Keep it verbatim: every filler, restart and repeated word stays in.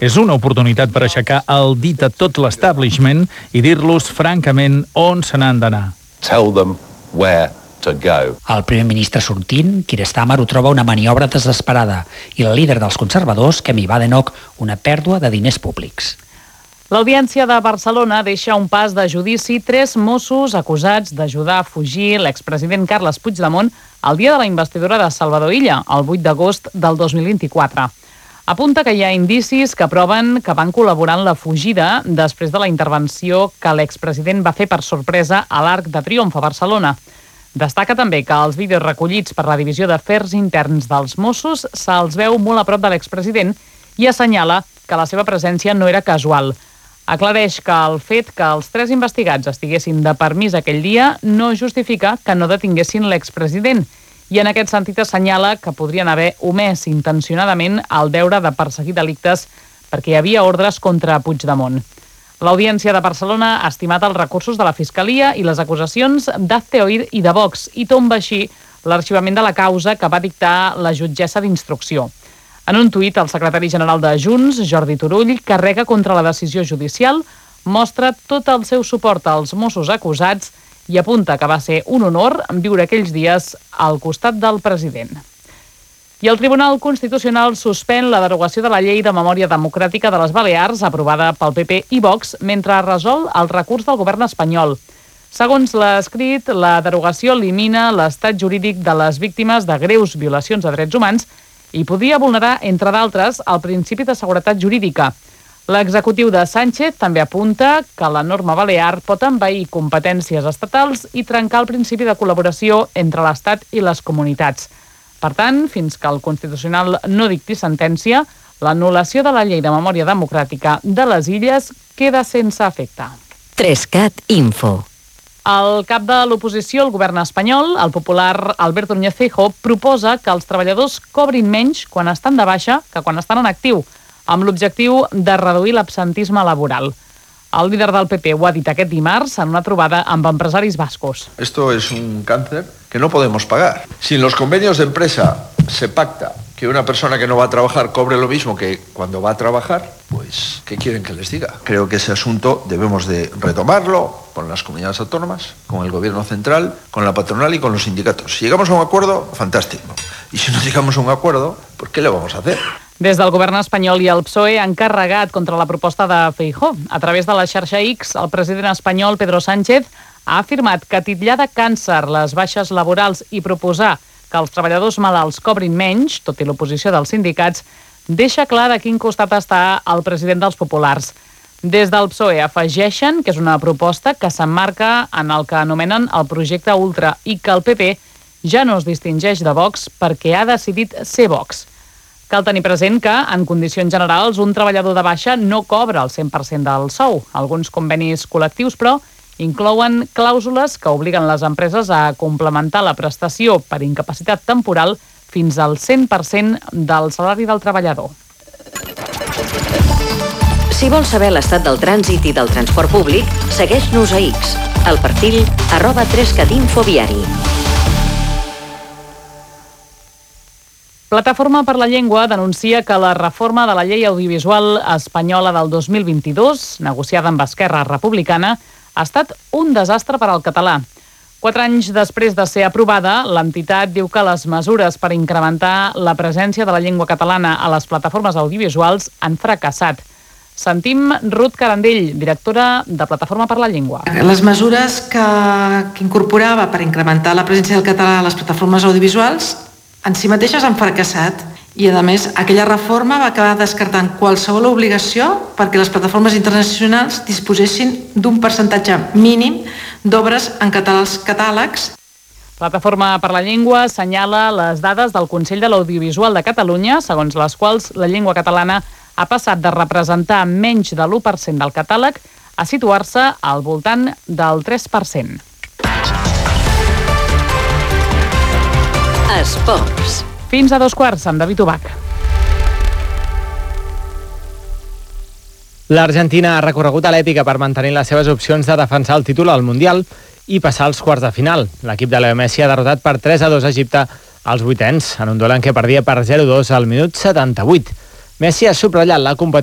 És una oportunitat per aixecar el dit a tot l'establishment i dir-los francament on se n'han d'anar. Tell them where to go. El primer ministre sortint, Keir Starmer, ho troba una maniobra desesperada i el líder dels conservadors, Kemi Badenoch, una pèrdua de diners públics. L'Audiència de Barcelona deixa un pas de judici tres Mossos acusats d'ajudar a fugir l'expresident Carles Puigdemont el dia de la investidura de Salvador Illa, el vuit d'agost del dos mil vint-i-quatre. Apunta que hi ha indicis que proven que van col·laborar en la fugida després de la intervenció que l'expresident va fer per sorpresa a l'Arc de Triomf a Barcelona. Destaca també que els vídeos recollits per la Divisió d'Afers Interns dels Mossos se'ls veu molt a prop de l'expresident i assenyala que la seva presència no era casual. Aclareix que el fet que els tres investigats estiguessin de permís aquell dia no justifica que no detinguessin l'expresident i en aquest sentit assenyala que podrien haver omès intencionadament el deure de perseguir delictes perquè hi havia ordres contra Puigdemont. L'Audiència de Barcelona ha estimat els recursos de la Fiscalia i les acusacions d'Hazte Oír i de Vox i tomba així l'arxivament de la causa que va dictar la jutgessa d'instrucció. En un tuit, el secretari general de Junts, Jordi Turull, carrega contra la decisió judicial, mostra tot el seu suport als Mossos acusats i apunta que va ser un honor viure aquells dies al costat del president. I el Tribunal Constitucional suspèn la derogació de la Llei de Memòria Democràtica de les Balears, aprovada pel P P i Vox, mentre resol el recurs del govern espanyol. Segons l'escrit, la derogació elimina l'estat jurídic de les víctimes de greus violacions de drets humans i podria vulnerar, entre d'altres, el principi de seguretat jurídica. L'executiu de Sánchez també apunta que la norma balear pot envair competències estatals i trencar el principi de col·laboració entre l'Estat i les comunitats. Per tant, fins que el Constitucional no dicti sentència, l'anul·lació de la Llei de Memòria Democràtica de les Illes queda sense efecte. tres cat Info. El cap de l'oposició, el govern espanyol, el popular Alberto Núñez Feijóo, proposa que els treballadors cobrin menys quan estan de baixa que quan estan en actiu, amb l'objectiu de reduir l'absentisme laboral. El líder del P P ho ha dit aquest dimarts en una trobada amb empresaris bascos. Esto es un cáncer que no podemos pagar. Si en los convenios de empresa se pacta que una persona que no va a trabajar cobre lo mismo que cuando va a trabajar, pues, ¿qué quieren que les diga? Creo que ese asunto debemos de retomarlo con las comunidades autónomas, con el gobierno central, con la patronal y con los sindicatos. Si llegamos a un acuerdo, fantástico. Y si no llegamos a un acuerdo, pues, ¿qué le vamos a hacer? Des del govern espanyol i el P S O E han carregat contra la proposta de Feijóo. A través de la xarxa X, el president espanyol Pedro Sánchez ha afirmat que titllar de càncer les baixes laborals i proposar que els treballadors malalts cobrin menys, tot i l'oposició dels sindicats, deixa clar de quin costat està el president dels populars. Des del P S O E afegeixen que és una proposta que s'emmarca en el que anomenen el projecte Ultra i que el P P ja no es distingeix de Vox perquè ha decidit ser Vox. Cal tenir present que, en condicions generals, un treballador de baixa no cobra el cent per cent del sou. Alguns convenis col·lectius, però, inclouen clàusules que obliguen les empreses a complementar la prestació per incapacitat temporal fins al cent per cent del salari del treballador. Si vols saber l'estat del trànsit i del transport públic, segueix-nos a X, al perfil arroba tres cat info viari. Plataforma per la Llengua denuncia que la reforma de la llei audiovisual espanyola del dos mil vint-i-dos, negociada amb Esquerra Republicana, ha estat un desastre per al català. Quatre anys després de ser aprovada, l'entitat diu que les mesures per incrementar la presència de la llengua catalana a les plataformes audiovisuals han fracassat. Sentim Ruth Carandell, directora de Plataforma per la Llengua. Les mesures que, que incorporava per incrementar la presència del català a les plataformes audiovisuals en si mateixes han fracassat i, a més, aquella reforma va acabar descartant qualsevol obligació perquè les plataformes internacionals disposessin d'un percentatge mínim d'obres en català als catàlegs. Plataforma per la Llengua assenyala les dades del Consell de l'Audiovisual de Catalunya, segons les quals la llengua catalana ha passat de representar menys de l'u per cent del catàleg a situar-se al voltant del tres per cent. Esports. Fins a dos quarts, amb David Ubach. L'Argentina ha recorregut a l'èpica per mantenir les seves opcions de defensar el títol al Mundial i passar als quarts de final. L'equip de Leo Messi ha derrotat per tres a dos a Egipte als vuitens, en un duel en què perdia per zero a dos al minut setanta-vuit. Messi ha subratllat la competició